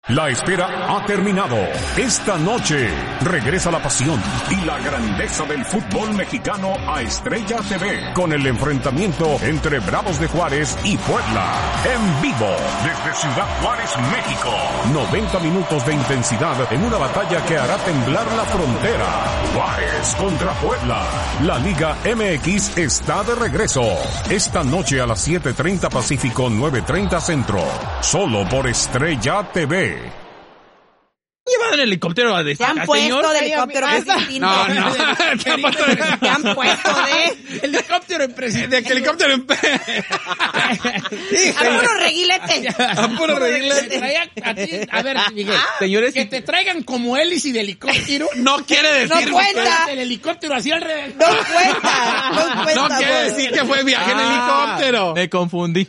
La espera ha terminado. Esta noche regresa la pasión y la grandeza del fútbol mexicano a Estrella TV con el enfrentamiento entre Bravos de Juárez y Puebla. En vivo desde Ciudad Juárez, México. 90 minutos de intensidad en una batalla que hará temblar la frontera. Juárez contra Puebla. La Liga MX está de regreso. Esta noche a las 7:30 Pacífico, 9:30 Centro. Solo por Estrella TV. ¿Llevan el helicóptero de ¿Te han puesto de helicóptero distinto? No. ¿Te han puesto de helicóptero en presidente? ¿De helicóptero en a puro reguilete. A puro reguilete. A ver, Miguel. Señores, que te traigan como hélice de helicóptero no quiere decir... No cuenta. El helicóptero así al revés. No cuenta. No quiere decir que fue viaje en helicóptero. Me confundí.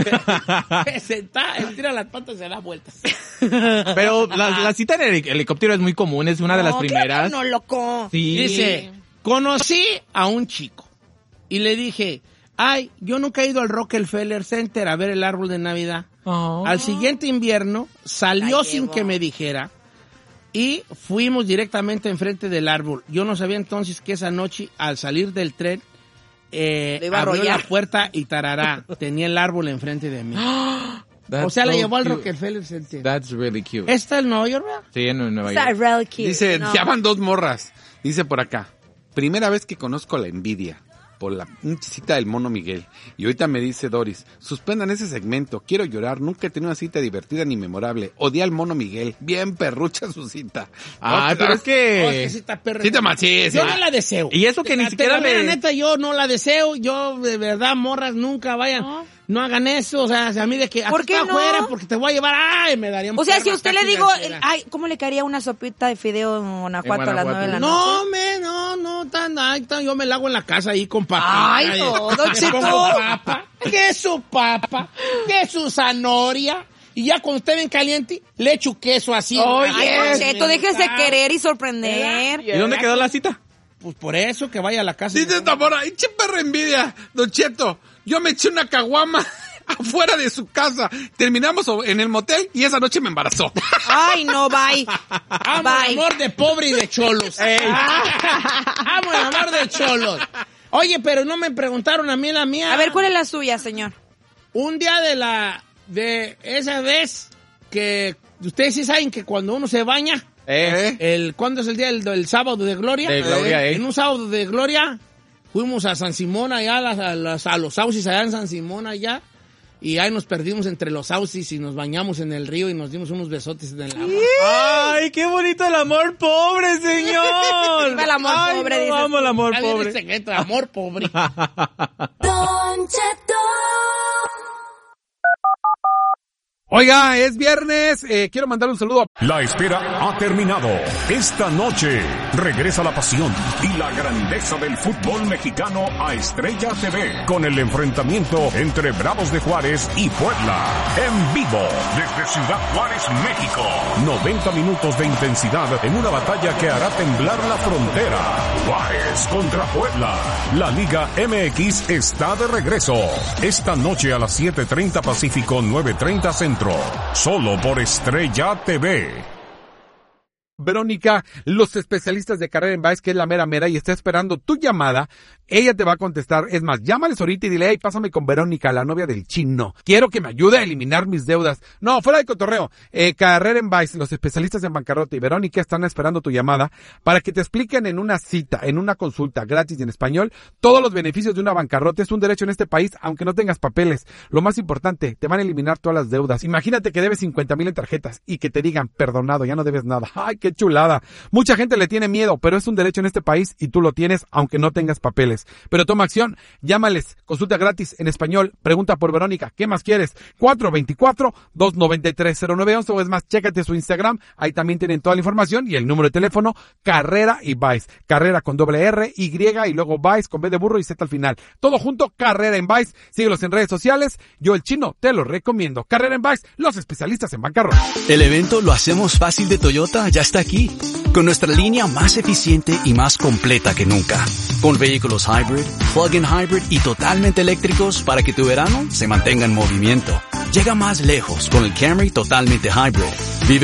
Se tira las patas y se da vueltas. Pero la cita en el helicóptero es muy común, es una de las primeras. No, loco. Sí. Dice, conocí a un chico y le dije, ay, yo nunca he ido al Rockefeller Center a ver el árbol de Navidad. Oh. Al siguiente invierno salió sin que me dijera y fuimos directamente enfrente del árbol. Yo no sabía entonces que esa noche, al salir del tren, abrió la puerta y tarará, tenía el árbol enfrente de mí. That's o sea, la so llevó al cute. Rockefeller Center. That's really cute. ¿Está en Nueva York, verdad? Sí, en Nueva Está York. really cute. Dice, no. ya van dos morras. Dice por acá, primera vez que conozco la envidia por la cita del Mono Miguel. Y ahorita me dice Doris, suspendan ese segmento, quiero llorar, nunca he tenido una cita divertida ni memorable. Odié al Mono Miguel, bien perrucha su cita. Ay, pero es que... Cita perra. Cita más, sí. Yo no la deseo. Y eso que ni siquiera la le... neta, yo no la deseo. Yo, de verdad, morras, nunca vayan. No hagan eso. O sea, a mí de que ¿por qué está no? afuera porque te voy a llevar. Ay, me daría O sea, si a usted le digo, ay, ay, ¿cómo le caería una sopita de fideo en Guanajuato a las 9 de la noche? no, tan, yo me la hago en la casa ahí con papá. Ay, no, Don Me Cheto. pongo papa, que su papa, que su zanahoria. Y ya cuando esté bien caliente, le echo queso así. Oye, Ay, Don Cheto, me déjese encanta. querer y sorprender. ¿Y dónde quedó la cita? Pues por eso que vaya a la casa. Dice esta morra, che perra envidia, Don Cheto, yo me eché una caguama afuera de su casa. Terminamos en el motel y esa noche me embarazó. Ay, no, bye. Amo el amor de pobre y de cholos. Amo el amor de cholos. Oye, pero no me preguntaron a mí la mía. A ver, ¿cuál es la suya, señor? Un día de esa vez que ustedes sí saben que cuando uno se baña, ¿cuándo es el día del sábado de gloria? De gloria, En un sábado de gloria fuimos a San Simón allá, a los sauces allá en San Simón allá. Y ahí nos perdimos entre los sauces y nos bañamos en el río y nos dimos unos besotes en el agua. ¡Ay, qué bonito el amor pobre, señor! Viva el amor pobre, dices. Vamos el amor Ya viene pobre. el secreto, amor pobre. Don Cheto. Oiga, es viernes, quiero mandar un saludo a... La espera ha terminado. Esta noche regresa la pasión y la grandeza del fútbol mexicano a Estrella TV con el enfrentamiento entre Bravos de Juárez y Puebla. En vivo desde Ciudad Juárez, México. 90 minutos de intensidad en una batalla que hará temblar la frontera. Juárez contra Puebla. La Liga MX está de regreso. Esta noche a las 7:30 Pacífico, 9:30 Centro. Solo por Estrella TV. Verónica, los especialistas de Carrera en Vice, que es la mera mera, y está esperando tu llamada. Ella te va a contestar. Es más, llámales ahorita y dile, hey, pásame con Verónica, la novia del chino. Quiero que me ayude a eliminar mis deudas. No, fuera de cotorreo. Carrera en Vice, los especialistas en bancarrota y Verónica están esperando tu llamada para que te expliquen en una cita, en una consulta gratis y en español, todos los beneficios de una bancarrota. Es un derecho en este país, aunque no tengas papeles. Lo más importante, te van a eliminar todas las deudas. Imagínate que debes 50,000 en tarjetas y que te digan, perdonado, ya no debes nada. ¡Ay, qué chulada! Mucha gente le tiene miedo, pero es un derecho en este país y tú lo tienes aunque no tengas papeles. Pero toma acción, llámales, consulta gratis en español, pregunta por Verónica, ¿qué más quieres? 424-293-0911 o es más, chécate su Instagram, ahí también tienen toda la información y el número de teléfono, Carrera y Vice. Carrera con doble R, Y y luego Vice con B de burro y Z al final. Todo junto, Carrera en Vice. Síguelos en redes sociales, yo el chino te lo recomiendo. Carrera en Vice, los especialistas en bancarrota. El evento Lo Hacemos Fácil de Toyota ya está aquí, con nuestra línea más eficiente y más completa que nunca. Con vehículos hybrid, plug-in hybrid y totalmente eléctricos para que tu verano se mantenga en movimiento. Llega más lejos con el Camry totalmente hybrid. Vive